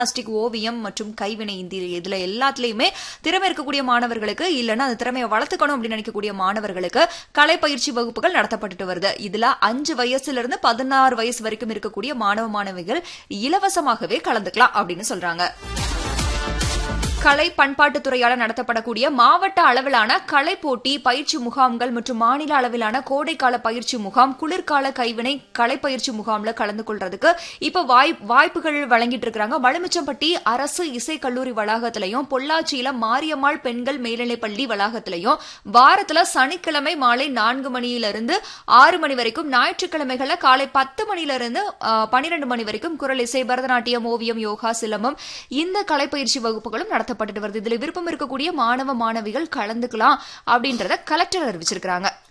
Plastic ஓவியம் மற்றும் கைவினை இதுல எல்லாத்துலயுமே திறமை இருக்கக்கூடிய மாணவர்களுக்கு இல்லைன்னா அந்த திறமையை வளர்த்துக்கணும் அப்படின்னு நினைக்கக்கூடிய மாணவர்களுக்கு கலை பயிற்சி வகுப்புகள் நடத்தப்பட்டு வருது. இதுல 5 வயசுல இருந்து 16 வயசு வரைக்கும் இருக்கக்கூடிய மாணவ மாணவிகள் இலவசமாகவே கலந்துக்கலாம் அப்படின்னு சொல்றாங்க. கலை பண்பாட்டுத்துறையால் நடத்தப்படக்கூடிய மாவட்ட அளவிலான கலை போட்டி, பயிற்சி முகாம்கள் மற்றும் மாநில அளவிலான கோடைக்கால பயிற்சி முகாம், குளிர்கால கைவினை கலை பயிற்சி முகாம்ல கலந்து கொள்றதுக்கு இப்ப வாய்ப்புகள் வழங்கிட்டு இருக்காங்க. மலுமிச்சம்பட்டி அரசு இசை கல்லூரி வளாகத்திலையும், பொள்ளாச்சியில மாரியம்மாள் பெண்கள் மேல்நிலைப்பள்ளி வளாகத்திலையும் வாரத்துல சனிக்கிழமை மாலை 4 மணியிலிருந்து 6 மணி வரைக்கும், ஞாயிற்றுக்கிழமைகள்ல காலை 10 மணியிலிருந்து 12 மணி வரைக்கும் குரல் இசை, பரதநாட்டியம், ஓவியம், யோகா, சிலம்பம் இந்த கலைப்பயிற்சி வகுப்புகளும் நடத்தப்பட்டு வருது. இதுல விருப்பம் இருக்கக்கூடிய மாணவ மாணவிகள் கலந்துக்கலாம் அப்படின்றத கலெக்டர் அறிவிச்சிருக்காங்க.